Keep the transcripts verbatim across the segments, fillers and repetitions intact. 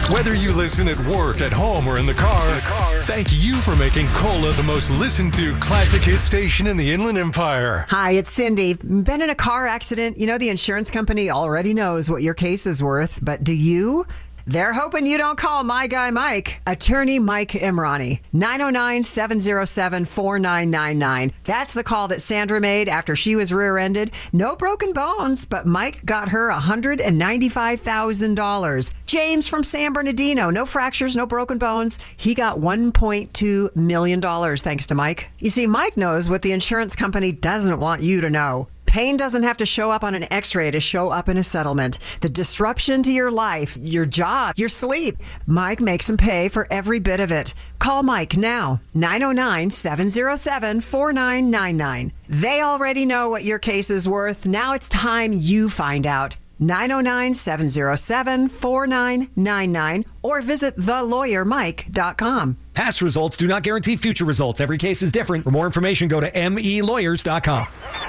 Whether you listen at work, at home, or in the car, in the car, thank you for making Cola the most listened to classic hit station in the Inland Empire. Hi, it's Cindy. Been in a car accident? You know, the insurance company already knows what your case is worth, but do you? They're hoping you don't call my guy Mike, attorney Mike Imrani, nine oh nine, seven oh seven, four nine nine nine. That's the call that Sandra made after she was rear-ended. No broken bones, but Mike got her one hundred ninety-five thousand dollars. James from San Bernardino, no fractures, no broken bones. He got one point two million dollars thanks to Mike. You see, Mike knows what the insurance company doesn't want you to know. Pain doesn't have to show up on an x-ray to show up in a settlement. The disruption to your life, your job, your sleep. Mike makes them pay for every bit of it. Call Mike now, nine oh nine, seven oh seven, four nine nine nine. They already know what your case is worth. Now it's time you find out. nine oh nine, seven oh seven, four nine nine nine or visit the lawyer mike dot com. Past results do not guarantee future results. Every case is different. For more information, go to m e lawyers dot com.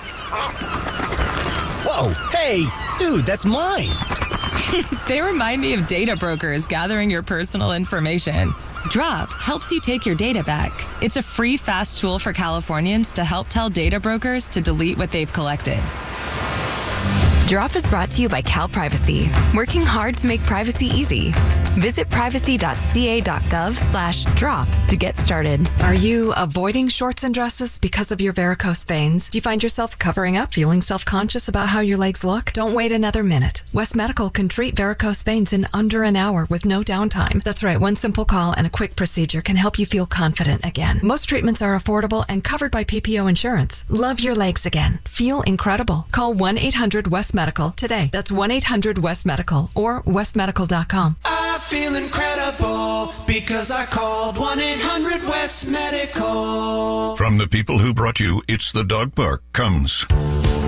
Whoa, hey, dude, that's mine. They remind me of data brokers gathering your personal information. Drop helps you take your data back. It's a free, fast tool for Californians to help tell data brokers to delete what they've collected. Drop is brought to you by Cal Privacy, working hard to make privacy easy. Visit privacy dot c a dot gov slash drop to get started. Are you avoiding shorts and dresses because of your varicose veins? Do you find yourself covering up, feeling self-conscious about how your legs look? Don't wait another minute. West Medical can treat varicose veins in under an hour with no downtime. That's right, one simple call and a quick procedure can help you feel confident again. Most treatments are affordable and covered by P P O insurance. Love your legs again. Feel incredible. Call one eight hundred West Medical today. That's one eight hundred West Medical or west medical dot com. I feel incredible because I called one eight hundred West Medical. From the people who brought you It's the Dog Park comes